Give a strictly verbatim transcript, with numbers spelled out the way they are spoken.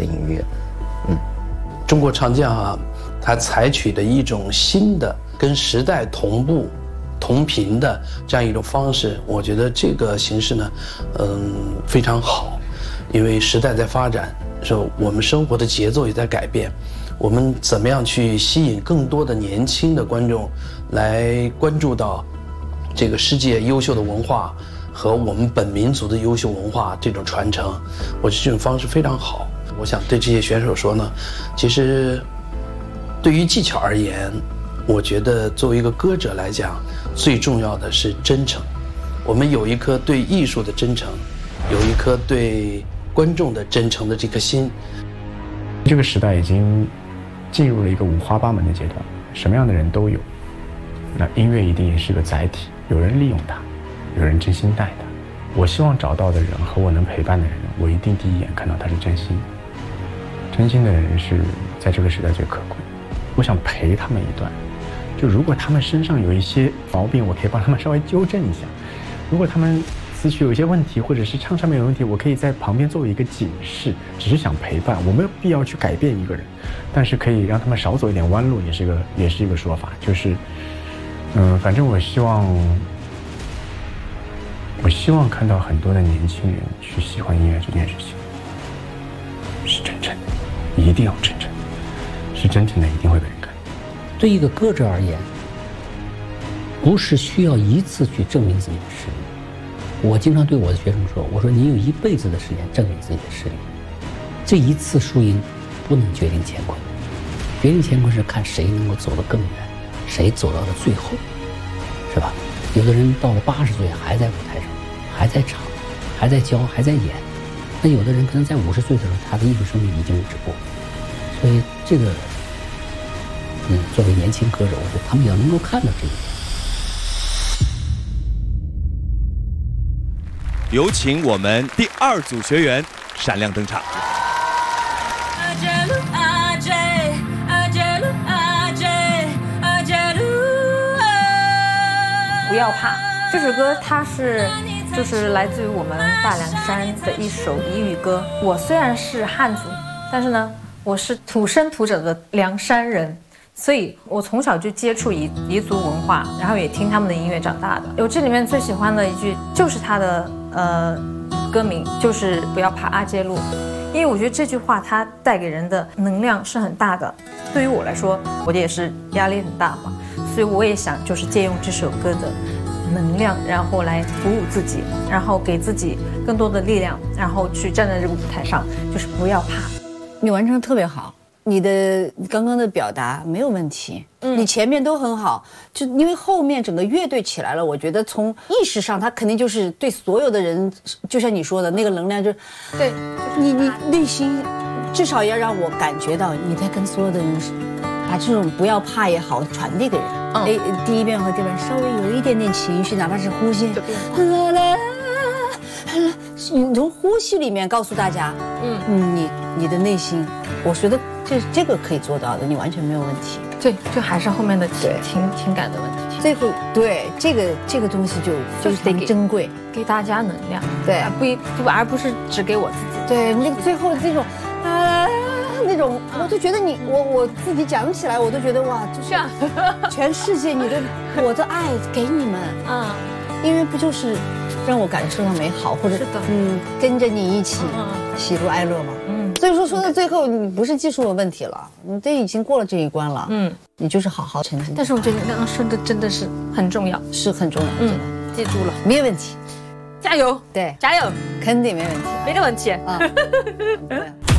的音乐。嗯， 中国唱将啊，它采取的一种新的跟时代同步同频的这样一种方式，我觉得这个形式呢，嗯，非常好，因为时代在发展，说我们生活的节奏也在改变，我们怎么样去吸引更多的年轻的观众来关注到这个世界优秀的文化和我们本民族的优秀文化这种传承，我觉得这种方式非常好。我想对这些选手说呢，其实对于技巧而言，我觉得作为一个歌者来讲，最重要的是真诚。我们有一颗对艺术的真诚，有一颗对观众的真诚的这颗心。 这个时代已经进入了一个五花八门的阶段，什么样的人都有。那音乐一定也是个载体，有人利用它，有人真心待它。我希望找到的人和我能陪伴的人，我一定第一眼看到他是真心。真心的人是在这个时代最可贵。我想陪他们一段，就如果他们身上有一些毛病，我可以帮他们稍微纠正一下；如果他们词曲有一些问题，或者是唱上面有问题，我可以在旁边作为一个警示，只是想陪伴，我没有必要去改变一个人，但是可以让他们少走一点弯路，也是个也是一个说法。就是，嗯，反正我希望，我希望看到很多的年轻人去喜欢音乐这件事情，是真诚的，一定要真诚。是真诚的，一定会被人看。 对一个歌者而言，不是需要一次去证明自己的实力。我经常对我的学生说：“我说你有一辈子的时间证明自己的实力，这一次输赢不能决定乾坤，决定乾坤是看谁能够走得更远，谁走到了最后，是吧？有的人到了八十岁还在舞台上，还在唱，还在教，还在演；那有的人可能在五十岁的时候，他的艺术生命已经止步。所以这个。”嗯，作为年轻歌手，我觉得他们要能够看到这一点。 有请我们第二组学员闪亮登场。 不要怕，这首歌它是就是来自于我们大凉山的一首彝语歌。我虽然是汉族，但是呢，我是土生土长的凉山人。所以我从小就接触彝彝族文化，然后也听他们的音乐长大的。我这里面最喜欢的一句就是他的呃歌名，就是不要怕阿杰路，因为我觉得这句话它带给人的能量是很大的。对于我来说，我也是压力很大嘛，所以我也想就是借用这首歌的能量，然后来鼓舞自己，然后给自己更多的力量，然后去站在这个舞台上，就是不要怕。 你完成的特别好。你的刚刚的表达没有问题，嗯，你前面都很好，就因为后面整个乐队起来了，我觉得从意识上，它肯定就是对所有的人，就像你说的那个能量，就对，你你内心至少要让我感觉到你在跟所有的人把这种不要怕也好传递给人。哎、嗯，第一遍和第二遍稍微有一点点情绪，哪怕是呼吸，你从呼吸里面告诉大家，嗯嗯，你你的内心，我觉得这这个可以做到的，你完全没有问题。 对，就还是后面的情情情感的问题。 最后，对这个这个东西就就是非常珍贵， 给大家能量， 对， 不一不而不是只给我自己。 对，那个最后这种啊那种，我就觉得你我我自己讲起来，我都觉得哇，就是全世界你的我的爱给你们，嗯，因为不就是让我感受到美好，或者嗯跟着你一起喜怒哀乐嘛。嗯，所以说说到最后，你不是技术的问题了，你这已经过了这一关了。嗯，你就是好好沉浸。 但是我觉得你刚刚说的真的是很重要， 是很重要。嗯， 记住了， 没有问题， 加油， 对， 加油， 肯定没问题， 没得问题。 啊。